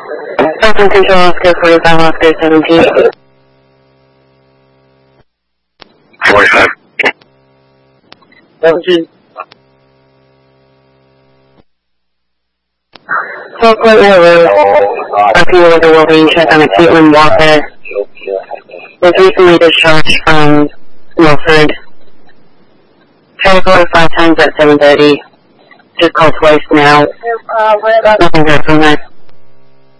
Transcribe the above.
Open Control, Oscar 45, Oscar 17. 45. 17. Focal Road, RP with a well-being check on a Caitlin Walker. Was recently discharged from Milford. Tried to call her 5 times at 7:30. Just called twice now. Nothing heard from her.